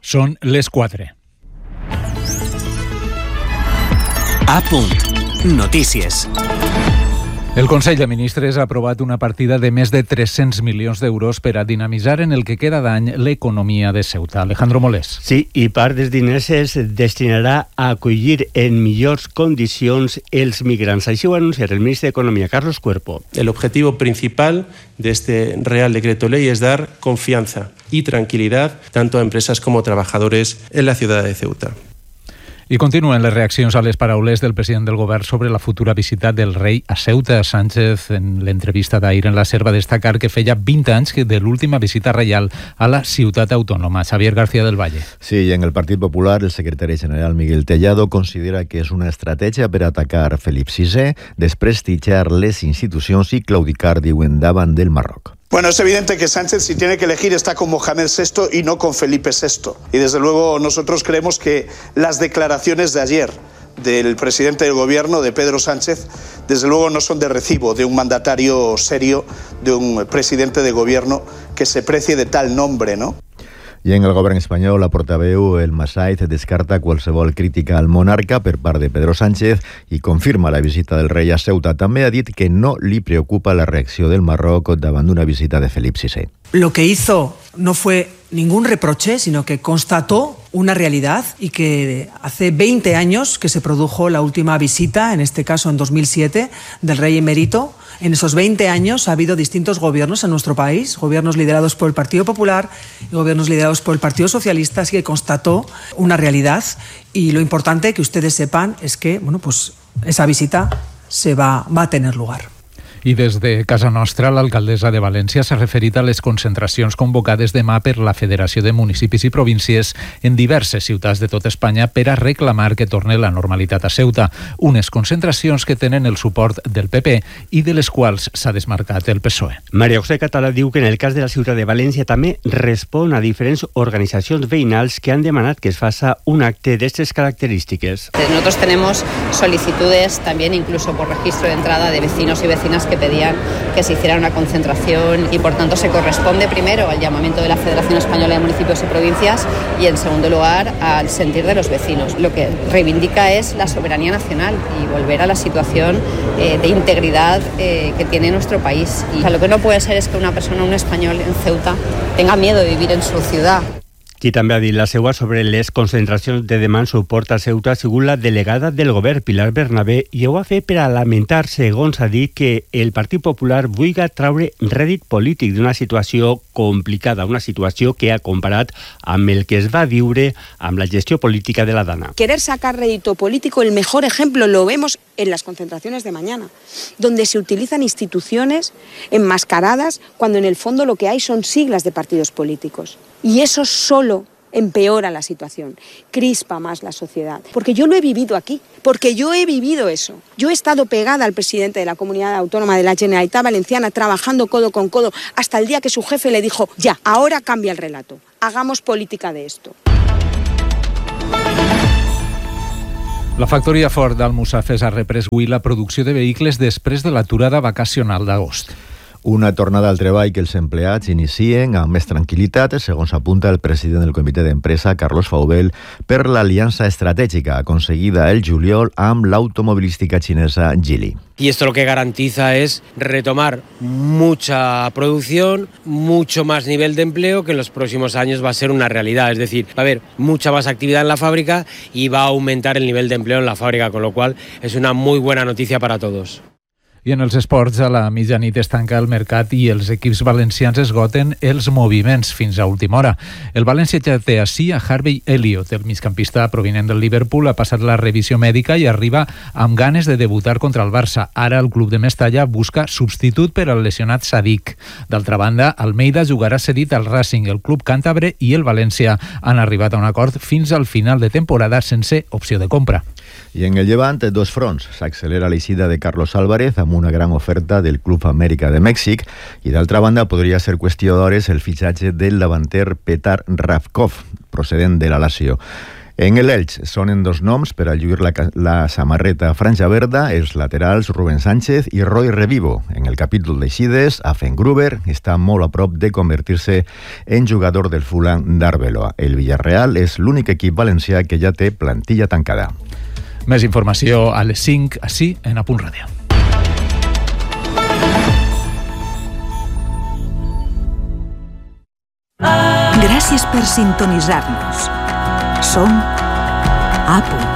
Són les 4. A punt. Notícies. El Consell de Ministres ha aprovat una partida de més de 300 milions d'euros per a dinamitzar en el que queda d'any l'economia de Ceuta. Alejandro Molés. Sí, i part dels diners es destinarà a acollir en millors condicions els migrants. Així ho ha anunciat el ministre d'Economia, Carlos Cuerpo. El objetivo principal de este Real Decreto Ley es dar confianza y tranquilidad tanto a empresas como trabajadores en la ciudad de Ceuta. I continuen les reaccions a les paraules del president del govern sobre la futura visita del rei a Ceuta. Sánchez, en l'entrevista d'ahir en la SER, va destacar que feia 20 anys de l'última visita reial a la ciutat autònoma. Xavier García del Valle. Sí, i en el Partit Popular, el secretari general Miguel Tellado considera que és una estratègia per atacar Felip VI, desprestigiar les institucions i claudicar, diuen, davant del Marroc. Bueno, es evidente que Sánchez, si tiene que elegir, está con Mohamed VI y no con Felipe VI. Y desde luego nosotros creemos que las declaraciones de ayer del presidente del gobierno, de Pedro Sánchez, desde luego no son de recibo de un mandatario serio, de un presidente de gobierno que se precie de tal nombre, ¿no? I en el govern espanyol, la portaveu, el Massaid, descarta qualsevol crítica al monarca per part de Pedro Sánchez i confirma la visita del rei a Ceuta. També ha dit que no li preocupa la reacció del Marroc davant d'una visita de Felip VI. Lo que hizo no fue ningún reproche, sino que constató una realidad y que hace 20 años que se produjo la última visita, en este caso en 2007, del rey emérito. En esos 20 años ha habido distintos gobiernos en nuestro país, gobiernos liderados por el Partido Popular y gobiernos liderados por el Partido Socialista, así que constató una realidad y lo importante que ustedes sepan es que esa visita va a tener lugar. I des de casa nostra, l'alcaldessa de València s'ha referit a les concentracions convocades demà per la Federació de Municipis i Províncies en diverses ciutats de tot Espanya per a reclamar que torni la normalitat a Ceuta. Unes concentracions que tenen el suport del PP i de les quals s'ha desmarcat el PSOE. María José Català diu que en el cas de la ciutat de València també respon a diferents organizacions veïnals que han demanat que es faça un acte d'aquestes característiques. Nosotros tenemos solicitudes también incluso por registro de entrada de vecinos y vecinas que pedían que se hiciera una concentración y por tanto se corresponde primero al llamamiento de la Federación Española de Municipios y Provincias y en segundo lugar al sentir de los vecinos. Lo que reivindica es la soberanía nacional y volver a la situación de integridad que tiene nuestro país. Y lo que no puede ser es que una persona, un español en Ceuta, tenga miedo de vivir en su ciudad. Qui també ha dit la seua sobre les concentracions de demà en suport a Ceuta ha sigut la delegada del govern, Pilar Bernabé, i ho ha fet per a lamentar, segons ha dit, que el Partit Popular vulgui traure rèdit polític d'una situació complicada, una situació que ha comparat amb el que es va viure amb la gestió política de la Dana. Querer sacar rédito político, el mejor ejemplo lo vemos en las concentraciones de mañana, donde se utilizan instituciones enmascaradas cuando en el fondo lo que hay son siglas de partidos políticos. Y eso solo empeora la situación, crispa más la sociedad. Porque yo lo he vivido aquí, porque yo he vivido eso. Yo he estado pegada al presidente de la Comunidad Autónoma de la Generalitat Valenciana, trabajando codo con codo, hasta el día que su jefe le dijo, ya, ahora cambia el relato, hagamos política de esto. La factoria Ford d'Almussafes ha reprès avui la producció de vehicles després de l'aturada vacacional d'agost. Una tornada al treball que els empleats inicien amb més tranquil·litat, segons apunta el president del comitè d'empresa, Carlos Faubel, per l'aliança estratègica aconseguida el juliol amb l'automovilística xinesa Geely. Y esto lo que garantiza es retomar mucha producción, mucho más nivel de empleo, que en los próximos años va a ser una realidad. Es decir, va a haber mucha más actividad en la fábrica y va a aumentar el nivel de empleo en la fábrica, con lo cual es una muy buena noticia para todos. I en els esports, a la mitjanit es tanca el mercat i els equips valencians esgoten els moviments fins a última hora. El València ja té ací a Harvey Elliott, el migcampista provinent del Liverpool, ha passat la revisió mèdica i arriba amb ganes de debutar contra el Barça. Ara el club de Mestalla busca substitut per al lesionat Sadik. D'altra banda, Almeida jugarà cedit al Racing. El club càntabre i el València han arribat a un acord fins al final de temporada sense opció de compra. I en el Llevant, dos fronts. S'accelera l'eixida de Carlos Álvarez amb una gran oferta del Club Amèrica de Mèxic i, d'altra banda, podria ser qüestió d'hores el fitxatge del davanter Petar Ravkov, procedent de la Lazio. En l'Elx sonen 2 noms per a lluir la samarreta franja verda, els laterals Rubén Sánchez i Roy Revivo. En el capítol d'eixides, Affengruber està molt a prop de convertir-se en jugador del Fulham d'Arbeloa. El Villarreal és l'únic equip valencià que ja té plantilla tancada. Més informació a les 5, ací en A Punt Ràdio. Gràcies per sintonitzar-nos. Som A Punt.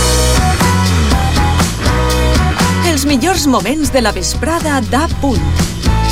Els millors moments de la vesprada d'A Punt.